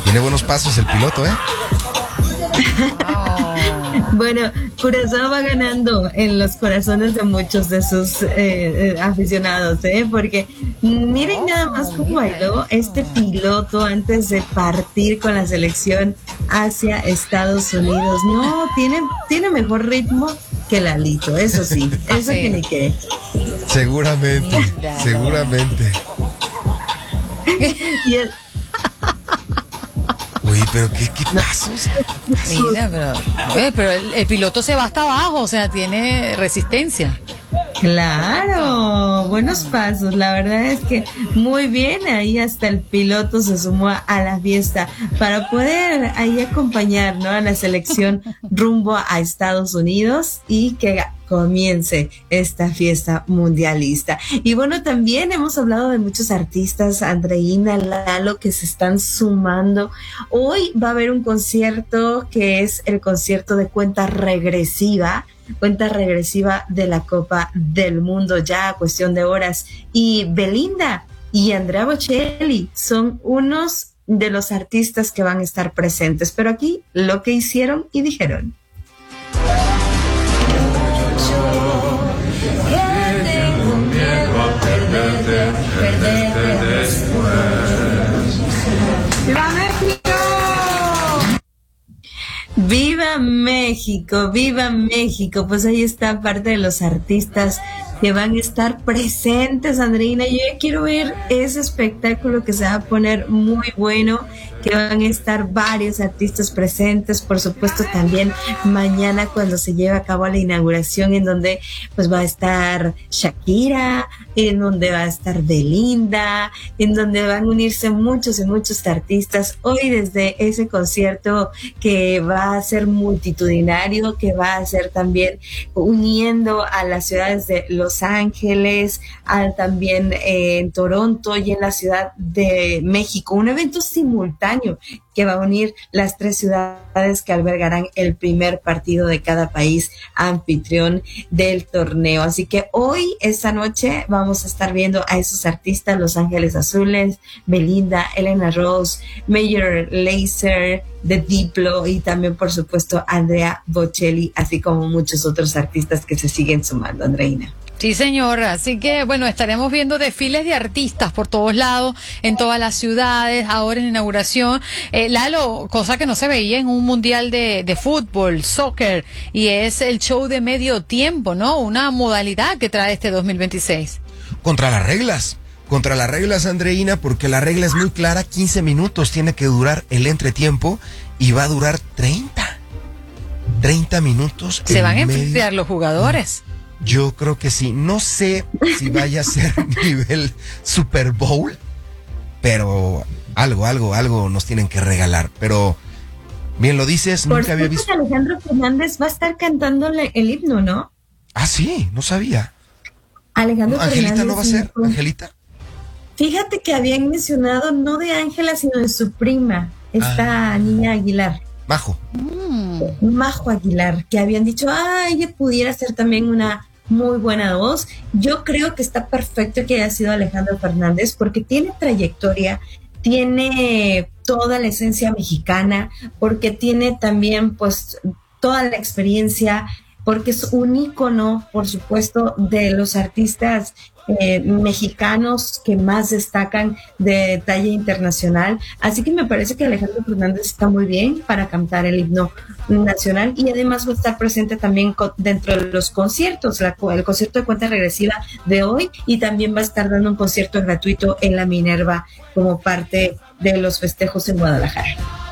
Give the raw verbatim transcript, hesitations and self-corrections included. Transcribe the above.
Tiene buenos pasos el piloto, ¿eh? Bueno, Curazao va ganando en los corazones de muchos de sus eh, eh, aficionados, ¿eh? Porque miren nada más cómo bailó este piloto antes de partir con la selección hacia Estados Unidos. No, tiene, tiene mejor ritmo que Lalito, eso sí, eso Sí. que ni qué. Seguramente, Mira, seguramente. Y el, Uy, pero qué, qué pasos. Mira, pero, eh, pero el, el piloto se va hasta abajo, o sea, tiene resistencia. Claro, buenos pasos. La verdad es que muy bien, ahí hasta el piloto se sumó a la fiesta para poder ahí acompañar, ¿no?, a la selección rumbo a Estados Unidos y que comience esta fiesta mundialista. Y bueno, también hemos hablado de muchos artistas, Andreina, Lalo, que se están sumando. Hoy va a haber un concierto que es el concierto de cuenta regresiva, cuenta regresiva de la Copa del Mundo, ya a cuestión de horas. Y Belinda y Andrea Bocelli son unos de los artistas que van a estar presentes. Pero aquí lo que hicieron y dijeron. ¡Viva México! ¡Viva México! ¡Viva México! Pues ahí está parte de los artistas que van a estar presentes, Andreina. Yo ya quiero ver ese espectáculo que se va a poner muy bueno, que van a estar varios artistas presentes, por supuesto también mañana cuando se lleve a cabo la inauguración, en donde pues va a estar Shakira, en donde va a estar Belinda, en donde van a unirse muchos y muchos artistas. Hoy desde ese concierto que va a ser multitudinario, que va a ser también uniendo a las ciudades de Los Ángeles, a, también eh, en Toronto y en la Ciudad de México, un evento simultáneo que va a unir las tres ciudades que albergarán el primer partido de cada país anfitrión del torneo. Así que hoy, esta noche, vamos a estar viendo a esos artistas: Los Ángeles Azules, Belinda, Elena Rose, Major Lazer, The Diplo y también, por supuesto, Andrea Bocelli, así como muchos otros artistas que se siguen sumando, Andreina. Sí, señora. Así que, bueno, estaremos viendo desfiles de artistas por todos lados, en todas las ciudades, ahora en la inauguración. Eh, Lalo, cosa que no se veía en un mundial de, de fútbol, soccer, y es el show de medio tiempo, ¿no? Una modalidad que trae este dos mil veintiséis. Contra las reglas. Contra las reglas, Andreina, porque la regla es muy clara. quince minutos tiene que durar el entretiempo y va a durar treinta. treinta minutos. Se van a medio... enfrentar los jugadores. Yo creo que sí. No sé si vaya a ser nivel Super Bowl, pero algo, algo, algo nos tienen que regalar. Pero bien lo dices, Por nunca había cierto, visto. Alejandro Fernández va a estar cantándole el himno, ¿no? Ah, sí, no sabía. Alejandro No, Angelita Fernández. no va a ser, dijo- Angelita. Fíjate que habían mencionado no de Ángela, sino de su prima, esta Ah. niña Aguilar, Majo. Mm. Majo Aguilar, que habían dicho, ah, ella pudiera ser también una muy buena voz. Yo creo que está perfecto que haya sido Alejandro Fernández, porque tiene trayectoria, tiene toda la esencia mexicana, porque tiene también pues toda la experiencia, porque es un ícono, por supuesto, de los artistas eh, mexicanos que más destacan de talla internacional. Así que me parece que Alejandro Fernández está muy bien para cantar el himno nacional, y además va a estar presente también co- dentro de los conciertos, la, el concierto de cuenta regresiva de hoy, y también va a estar dando un concierto gratuito en la Minerva como parte de los festejos en Guadalajara.